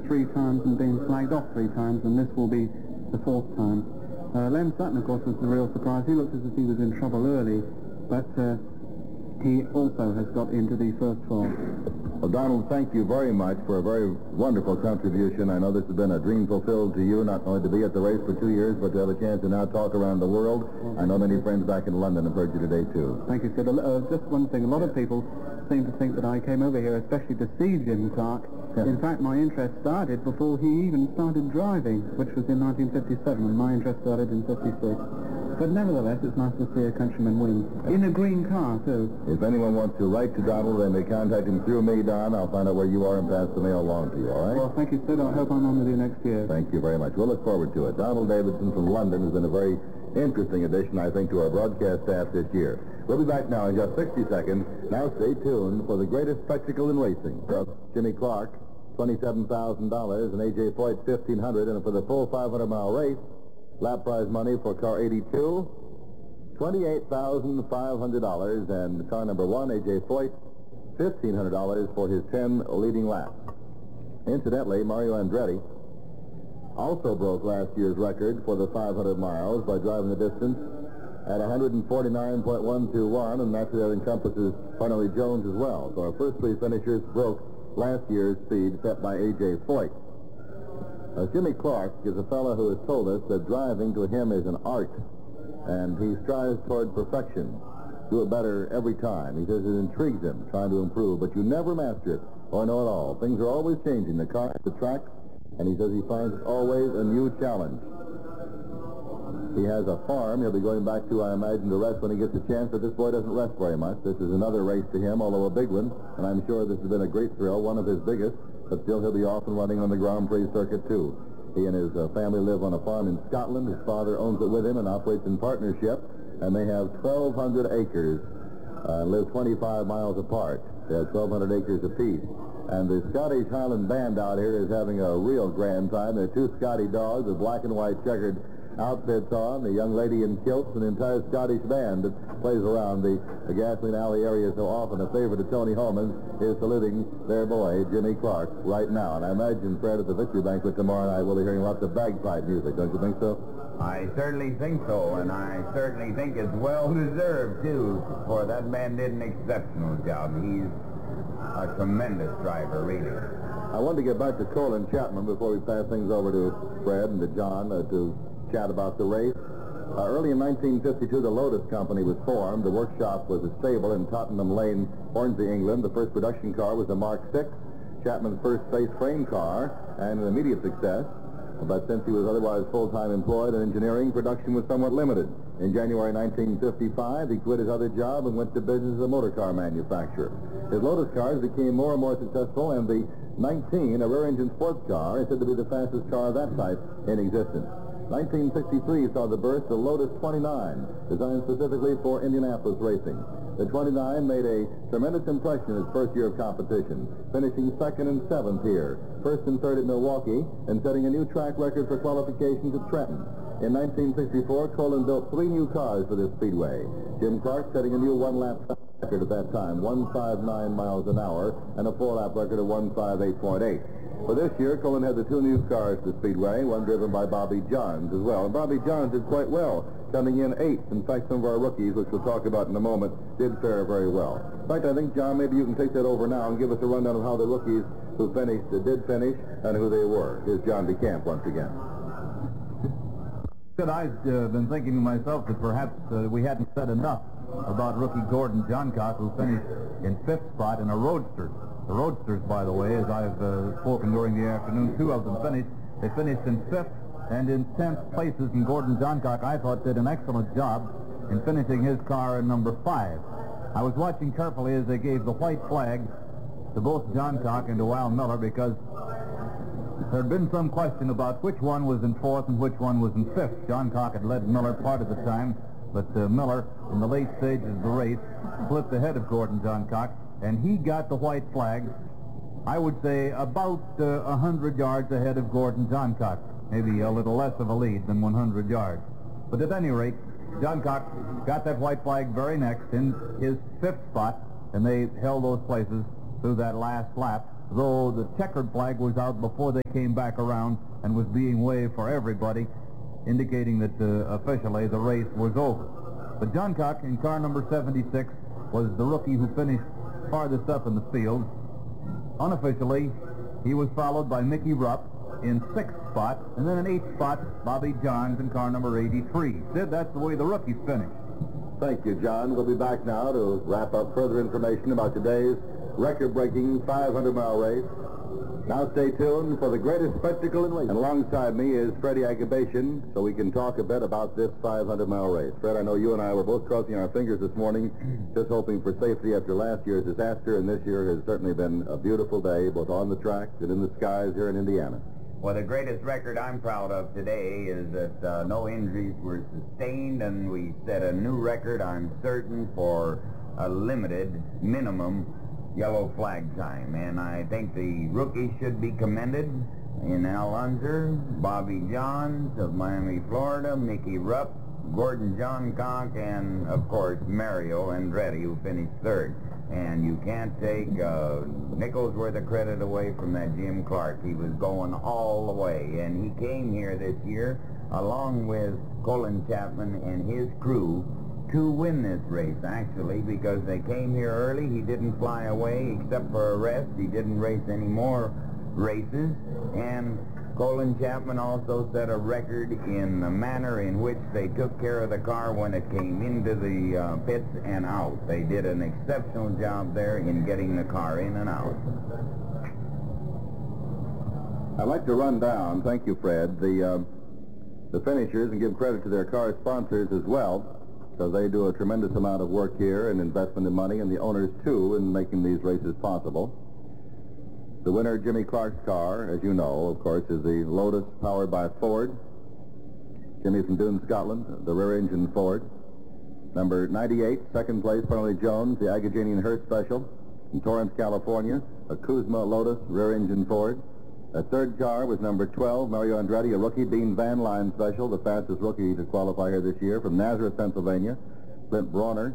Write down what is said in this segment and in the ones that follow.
3 times and been flagged off 3 times, and this will be the 4th time. Len Sutton, of course, was the real surprise. He looked as if he was in trouble early, but he also has got into the first 4. Well, Donald, thank you very much for a very wonderful contribution. I know this has been a dream fulfilled to you, not only to be at the race for 2 years, but to have a chance to now talk around the world. I know many friends back in London have heard you today, too. Thank you, Sid. Just one thing. A lot of people seem to think that I came over here especially to see Jim Clark. Yeah. In fact, my interest started before he even started driving, which was in 1957, and my interest started in 56. But nevertheless, it's nice to see a countryman win. In a green car, too. If anyone wants to write to Donald, they may contact him through me, Don. I'll find out where you are and pass the mail along to you, all right? Well, thank you, Sid. I hope I'm on with you next year. Thank you very much. We'll look forward to it. Donald Davidson from London has been a very interesting addition, I think, to our broadcast staff this year. We'll be back now in just 60 seconds. Now stay tuned for the greatest spectacle in racing. Jimmy Clark, $27,000, and A.J. Foyt, $1,500, and for the full 500-mile race, lap prize money for car 82, $28,500, and car number 1, A.J. Foyt, $1,500 for his 10 leading laps. Incidentally, Mario Andretti also broke last year's record for the 500 miles by driving the distance at 149.121, and naturally that encompasses Farnelly Jones as well. So our first 3 finishers broke last year's speed set by A.J. Foyt. Jimmy Clark is a fellow who has told us that driving to him is an art, and he strives toward perfection. Do it better every time. He says it intrigues him, trying to improve, but you never master it or know it all. Things are always changing, the car, the track, and he says he finds it always a new challenge. He has a farm he'll be going back to, I imagine, to rest when he gets a chance, but this boy doesn't rest very much. This is another race to him, although a big one, and I'm sure this has been a great thrill, one of his biggest, but still he'll be off and running on the Grand Prix circuit, too. He and his family live on a farm in Scotland. His father owns it with him and operates in partnership, and they have 1,200 acres and live 25 miles apart. They have 1,200 acres apiece. And the Scottish Highland Band out here is having a real grand time. There are 2 Scotty dogs with black and white checkered outfits on, the young lady in kilts, and the entire Scottish band that plays around the Gasoline Alley area so often. A favor to Tony Holman is saluting their boy, Jimmy Clark, right now. And I imagine, Fred, at the victory banquet tomorrow night, we'll be hearing lots of bagpipe music. Don't you think so? I certainly think so, and I certainly think it's well-deserved, too, for that man did an exceptional job. He's a tremendous driver, really. I wanted to get back to Colin Chapman before we pass things over to Fred and to John to chat about the race. Early in 1952, the Lotus Company was formed. The workshop was a stable in Tottenham Lane, Hornsey, England. The first production car was the Mark VI, Chapman's first space frame car, and an immediate success. But since he was otherwise full-time employed in engineering, production was somewhat limited. In January 1955, he quit his other job and went to business as a motor car manufacturer. His Lotus cars became more and more successful, and the 19, a rear-engine sports car, is said to be the fastest car of that type in existence. 1963 saw the birth of the Lotus 29, designed specifically for Indianapolis racing. The 29 made a tremendous impression in its first year of competition, finishing 2nd and 7th here, 1st and 3rd at Milwaukee, and setting a new track record for qualifications at Trenton. In 1964, Colin built 3 new cars for this speedway. Jim Clark setting a new 1-lap record at that time, 159 miles an hour, and a 4-lap record of 158.8. For this year, Colin had the 2 new cars to Speedway, one driven by Bobby Johns as well. And Bobby Johns did quite well, coming in 8th. In fact, some of our rookies, which we'll talk about in a moment, did fare very well. In fact, I think, John, maybe you can take that over now and give us a rundown of how the rookies who finished did finish and who they were. Here's John DeCamp once again. I've been thinking to myself that perhaps we hadn't said enough about rookie Gordon Johncock, who finished in 5th spot in a roadster. The roadsters, by the way, as I've spoken during the afternoon, 2 of them finished. They finished in 5th and in 10th places, and Gordon Johncock, I thought, did an excellent job in finishing his car in number 5. I was watching carefully as they gave the white flag to both Johncock and to Al Miller, because there had been some question about which one was in 4th and which one was in 5th. Johncock had led Miller part of the time, but Miller, in the late stages of the race, slipped ahead of Gordon Johncock, and he got the white flag, I would say, about 100 yards ahead of Gordon Johncock. Maybe a little less of a lead than 100 yards. But at any rate, Johncock got that white flag very next in his 5th spot, and they held those places through that last lap. though the checkered flag was out before they came back around and was being waved for everybody, indicating that officially the race was over. But Johncock in car number 76 was the rookie who finished farthest up in the field. Unofficially, he was followed by Mickey Rupp in 6th spot, and then in 8th spot, Bobby Johns in car number 83. Sid, that's the way the rookies finished. Thank you, John. We'll be back now to wrap up further information about today's record-breaking 500-mile race. Now stay tuned for the greatest spectacle in racing. And alongside me is Freddie Agabation, so we can talk a bit about this 500-mile race. Fred, I know you and I were both crossing our fingers this morning, just hoping for safety after last year's disaster, and this year has certainly been a beautiful day, both on the tracks and in the skies here in Indiana. Well, the greatest record I'm proud of today is that no injuries were sustained, and we set a new record, I'm certain, for a limited minimum yellow flag time. And I think the rookies should be commended in Al Unser, Bobby Johns of Miami, Florida, Mickey Rupp, Gordon Johncock, and, of course, Mario Andretti, who finished 3rd. And you can't take nickel's worth of credit away from that Jim Clark. He was going all the way, and he came here this year along with Colin Chapman and his crew to win this race, actually, because they came here early. He didn't fly away except for a rest. He didn't race any more races, and Colin Chapman also set a record in the manner in which they took care of the car when it came into the pits and out. They did an exceptional job there in getting the car in and out. I'd like to run down, thank you, Fred, the finishers and give credit to their car sponsors as well, because they do a tremendous amount of work here and investment in money, and the owners, too, in making these races possible. The winner, Jimmy Clark's car, as you know, of course, is the Lotus powered by Ford. Jimmy from Doon, Scotland, the rear-engine Ford. Number 98, second place, Farley Jones, the Agajanian and Hurst Special. From Torrance, California, a Kuzma Lotus rear-engine Ford. A third car was number 12, Mario Andretti, a rookie, Dean Van Line Special, the fastest rookie to qualify here this year. From Nazareth, Pennsylvania, Flint Brawner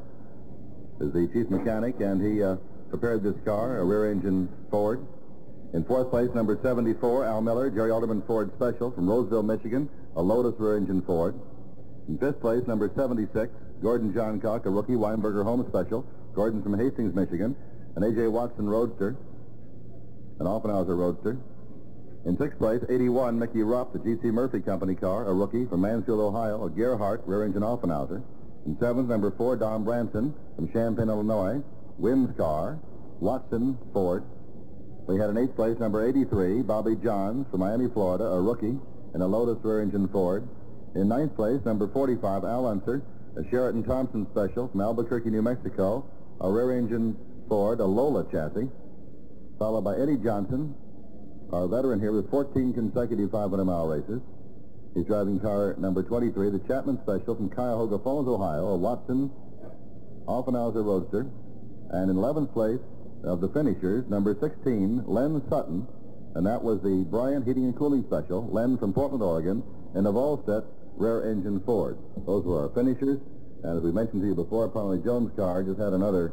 is the chief mechanic, and he prepared this car, a rear-engine Ford. In 4th place, number 74, Al Miller, Jerry Alderman Ford Special from Roseville, Michigan, a Lotus rear-engine Ford. In 5th place, number 76, Gordon Johncock, a rookie, Weinberger Home Special. Gordon from Hastings, Michigan, an A.J. Watson Roadster, an Offenhauser Roadster. In 6th place, 81, Mickey Rupp, the G.C. Murphy Company car, a rookie from Mansfield, Ohio, a Gerhardt rear-engine Offenhauser. In 7th, number 4, Don Branson from Champaign, Illinois, Wynn's car, Watson Ford. We had in 8th place, number 83, Bobby Johns from Miami, Florida, a rookie in a Lotus rear-engine Ford. In 9th place, number 45, Al Unser, a Sheraton Thompson Special from Albuquerque, New Mexico, a rear-engine Ford, a Lola chassis, followed by Eddie Johnson, our veteran here with 14 consecutive 500-mile races. He's driving car number 23, the Chapman Special from Cuyahoga Falls, Ohio, a Watson Offenhauser Roadster. And in 11th place, of the finishers, number 16, Len Sutton, and that was the Bryant Heating and Cooling Special, Len from Portland, Oregon, in a Volstead rear-engine Ford. Those were our finishers, and as we mentioned to you before, Parley Jones' car just had another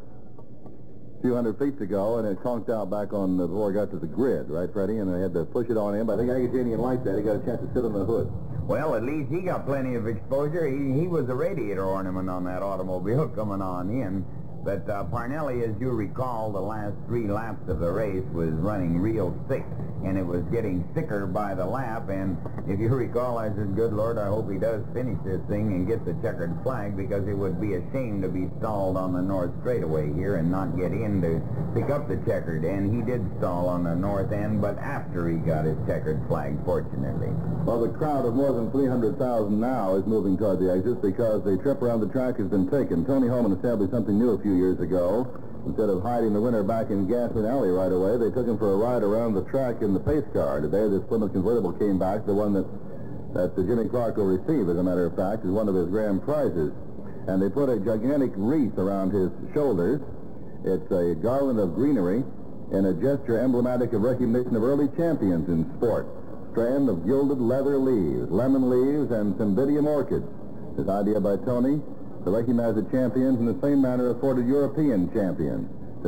few hundred feet to go, and it conked out back on before it got to the grid, right, Freddie? And they had to push it on in, but I think Agajanian liked that. He got a chance to sit on the hood. Well, at least he got plenty of exposure. He was a radiator ornament on that automobile coming on in. But Parnelli, as you recall, the last 3 laps of the race was running real thick, and it was getting thicker by the lap. And if you recall, I said, good Lord, I hope he does finish this thing and get the checkered flag, because it would be a shame to be stalled on the north straightaway here and not get in to pick up the checkered. And he did stall on the north end, but after he got his checkered flag, fortunately. Well, the crowd of more than 300,000 now is moving toward the exits because the trip around the track has been taken. Tony Holman established something new a few years ago. Instead of hiding the winner back in Gasoline Alley right away, they took him for a ride around the track in the pace car. Today, this Plymouth convertible came back, the one that Jimmy Clark will receive, as a matter of fact, is one of his grand prizes. And they put a gigantic wreath around his shoulders. It's a garland of greenery and a gesture emblematic of recognition of early champions in sport. Strand of gilded leather leaves, lemon leaves, and cymbidium orchids. This idea by Tony to recognize the champions in the same manner afforded European champions.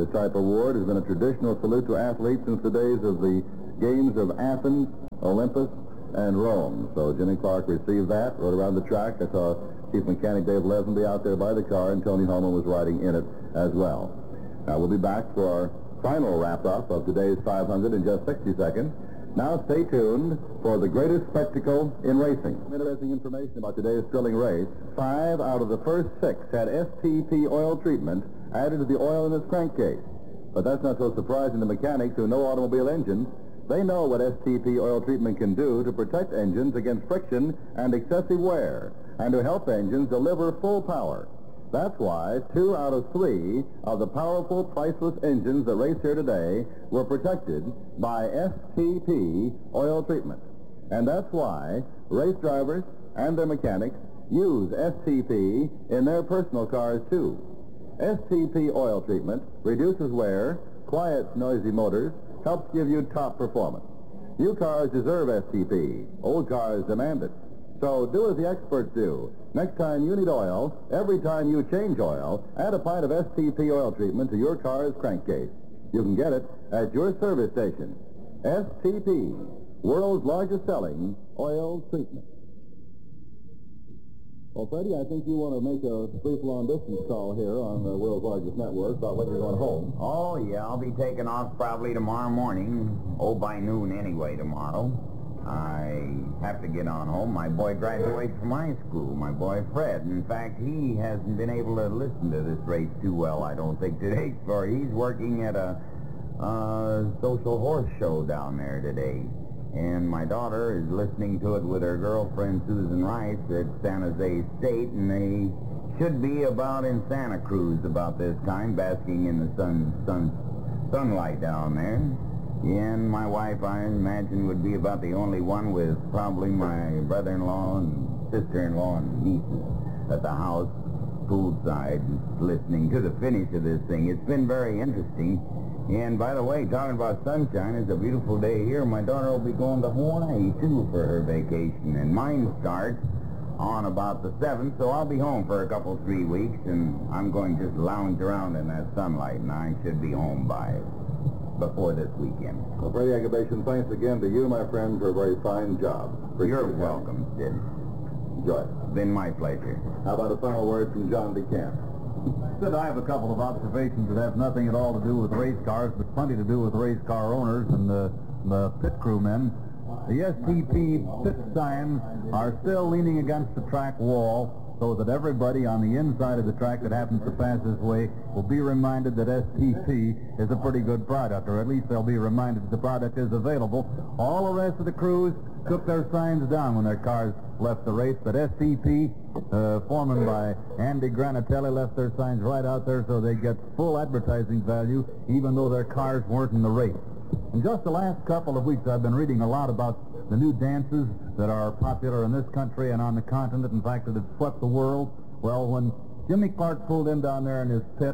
This type of award has been a traditional salute to athletes since the days of the games of Athens, Olympus, and Rome. So Jimmy Clark received that, rode around the track. I saw Chief Mechanic Dave Lesenby out there by the car, and Tony Holman was riding in it as well. We'll be back for our final wrap-up of today's 500 in just 60 seconds. Now stay tuned for the greatest spectacle in racing. Interesting information about today's thrilling race. 5 out of the first 6 had STP oil treatment added to the oil in its crankcase. But that's not so surprising to mechanics who know automobile engines. They know what STP oil treatment can do to protect engines against friction and excessive wear, and to help engines deliver full power. That's why 2 out of 3 of the powerful, priceless engines that race here today were protected by STP oil treatment. And that's why race drivers and their mechanics use STP in their personal cars, too. STP oil treatment reduces wear, quiets noisy motors, helps give you top performance. New cars deserve STP. Old cars demand it. So do as the experts do. Next time you need oil, every time you change oil, add a pint of STP oil treatment to your car's crankcase. You can get it at your service station. STP, world's largest selling oil treatment. Well, Freddie, I think you want to make a brief long-distance call here on the world's largest network about when you're going home. Oh, yeah, I'll be taking off probably tomorrow morning. Oh, by noon anyway tomorrow. I have to get on home. My boy graduates from high school, my boy Fred. In fact, he hasn't been able to listen to this race too well, I don't think, today. For he's working at a social horse show down there today. And my daughter is listening to it with her girlfriend, Susan Rice, at San Jose State, and they should be about in Santa Cruz about this time, basking in the sunlight down there. And my wife, I imagine, would be about the only one with probably my brother-in-law and sister-in-law and nieces at the house, poolside, listening to the finish of this thing. It's been very interesting. And by the way, talking about sunshine, it's a beautiful day here. My daughter will be going to Hawaii, too, for her vacation. And mine starts on about the 7th, so I'll be home for a couple, 3 weeks, and I'm going to just lounge around in that sunlight, and I should be home before this weekend. Well, Freddie Agabation, thanks again to you, my friend, for a very fine job. You're welcome, Sid. Enjoy it. It's been my pleasure. How about a final word from John DeCamp? Sid, I have a couple of observations that have nothing at all to do with race cars, but plenty to do with race car owners and the pit crew men. The STP pit signs are still leaning against the track wall so that everybody on the inside of the track that happens to pass this way will be reminded that STP is a pretty good product, or at least they'll be reminded that the product is available. All the rest of the crews took their signs down when their cars left the race, but STP, foreman by Andy Granatelli, left their signs right out there so they get full advertising value, even though their cars weren't in the race. In just the last couple of weeks, I've been reading a lot about the new dances that are popular in this country and on the continent, in fact, that have swept the world. Well, when Jimmy Clark pulled in down there in his pit,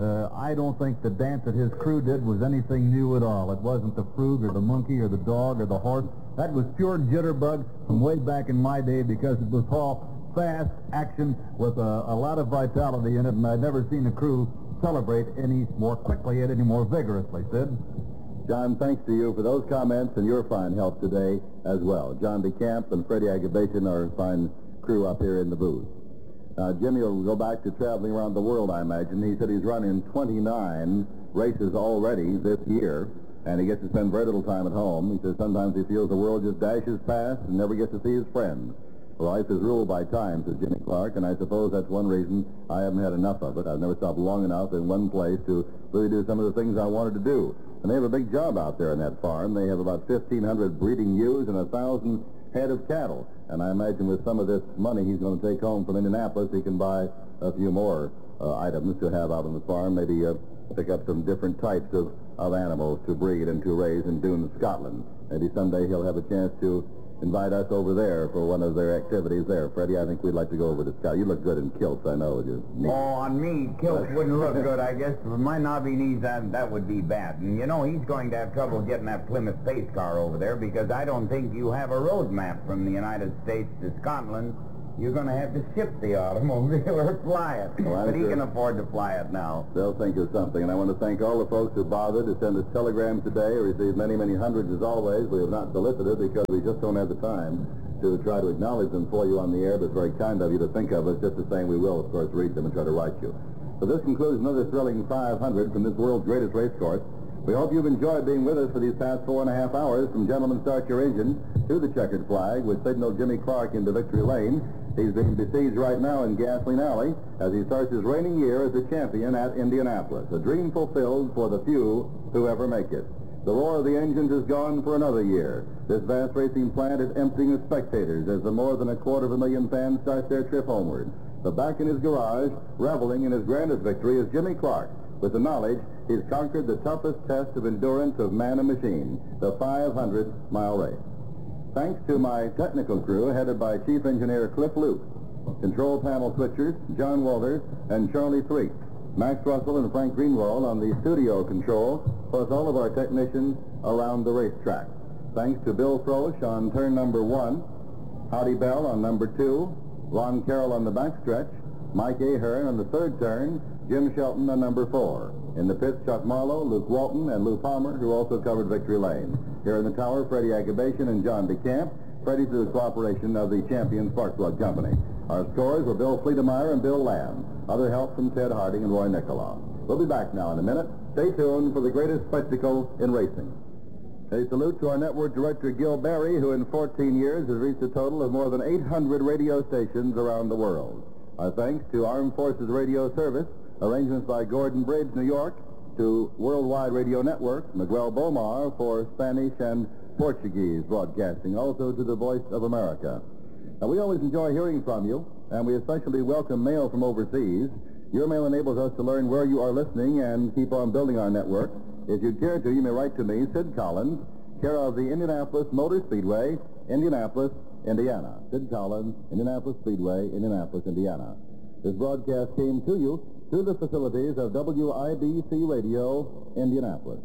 I don't think the dance that his crew did was anything new at all. It wasn't the frog or the monkey or the dog or the horse. That was pure jitterbug from way back in my day, because it was all fast action with a lot of vitality in it, and I'd never seen a crew celebrate any more quickly and any more vigorously, Sid. John, thanks to you for those comments and your fine help today as well. John DeCamp and Freddie Agabation are a fine crew up here in the booth. Jimmy will go back to traveling around the world, I imagine. He said he's run in 29 races already this year, and he gets to spend very little time at home. He says sometimes he feels the world just dashes past and never gets to see his friends. Life is ruled by time, says Jimmy Clark, and I suppose that's one reason I haven't had enough of it. I've never stopped long enough in one place to really do some of the things I wanted to do. And they have a big job out there on that farm. They have about 1,500 breeding ewes and 1,000 head of cattle. And I imagine with some of this money he's going to take home from Indianapolis, he can buy a few more items to have out on the farm, maybe pick up some different types of animals to breed and to raise in Doon, Scotland. Maybe someday he'll have a chance to invite us over there for one of their activities there. Freddie, I think we'd like to go over to Scott. You look good in kilts, I know. Oh, on me, kilts wouldn't look good, I guess. With my knobby knees, that would be bad. And, you know, he's going to have trouble getting that Plymouth pace car over there, because I don't think you have a road map from the United States to Scotland You're going to have to ship the automobile or fly it. Well, but he sure. can afford to fly it now. They'll think of something. And I want to thank all the folks who bothered to send us telegrams today. We received many, many hundreds as always. We have not solicited because we just don't have the time to try to acknowledge them for you on the air, but it's very kind of you to think of us. Just the same, we will, of course, read them and try to write you. So this concludes another thrilling 500 from this world's greatest race course. We hope you've enjoyed being with us for these past 4.5 hours from Gentlemen Start Your Engine to the checkered flag, which signaled Jimmy Clark into victory lane. He's being besieged right now in Gasoline Alley as he starts his reigning year as the champion at Indianapolis. A dream fulfilled for the few who ever make it. The roar of the engines is gone for another year. This vast racing plant is emptying of spectators as the more than 250,000 fans start their trip homeward. But back in his garage, reveling in his grandest victory, is Jimmy Clark, with the knowledge he's conquered the toughest test of endurance of man and machine, the 500-mile race. Thanks to my technical crew, headed by Chief Engineer Cliff Luke, control panel switchers, John Walters, and Charlie Threet, Max Russell and Frank Greenwald on the studio control, plus all of our technicians around the racetrack. Thanks to Bill Frosch on turn number 1, Howdy Bell on number 2, Ron Carroll on the backstretch, Mike Ahern on the third turn, Jim Shelton on number 4. In the pits, Chuck Marlowe, Luke Walton, and Lou Palmer, who also covered victory lane. Here in the tower, Freddie Agabation and John DeCamp. Freddie through the cooperation of the champion Spark Plug Company. Our scores were Bill Fleetemeyer and Bill Lamb. Other help from Ted Harding and Roy Nicolau. We'll be back now in a minute. Stay tuned for the greatest spectacle in racing. A salute to our network director, Gil Barry, who in 14 years has reached a total of more than 800 radio stations around the world. Our thanks to Armed Forces Radio Service, arrangements by Gordon Bridge, New York, to Worldwide Radio Network, Miguel Bomar for Spanish and Portuguese broadcasting, also to the Voice of America. Now, we always enjoy hearing from you, and we especially welcome mail from overseas. Your mail enables us to learn where you are listening and keep on building our network. If you care to, you may write to me, Sid Collins, care of the Indianapolis Motor Speedway, Indianapolis, Indiana. Sid Collins, Indianapolis Speedway, Indianapolis, Indiana. This broadcast came to you through the facilities of WIBC Radio, Indianapolis.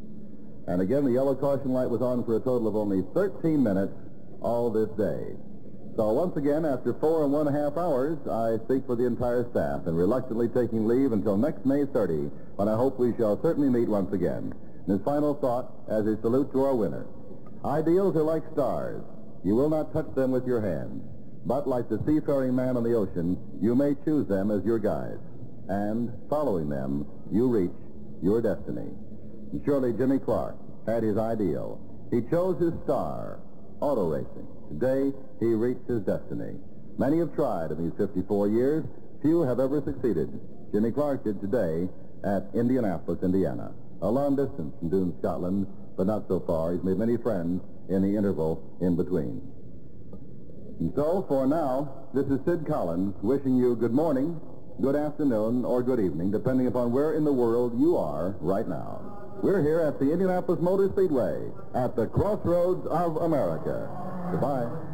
And again, the yellow caution light was on for a total of only 13 minutes all this day. So once again, after 4.5 hours, I speak for the entire staff and reluctantly taking leave until next May 30, when I hope we shall certainly meet once again. And his final thought as a salute to our winner. Ideals are like stars. You will not touch them with your hands. But like the seafaring man on the ocean, you may choose them as your guides. And following them, you reach your destiny. And surely Jimmy Clark had his ideal. He chose his star, auto racing. Today, he reached his destiny. Many have tried in these 54 years. Few have ever succeeded. Jimmy Clark did today at Indianapolis, Indiana. A long distance from Doon, Scotland, but not so far. He's made many friends in the interval in between. And so, for now, this is Sid Collins wishing you good morning, good afternoon, or good evening, depending upon where in the world you are right now. We're here at the Indianapolis Motor Speedway, at the crossroads of America. Goodbye.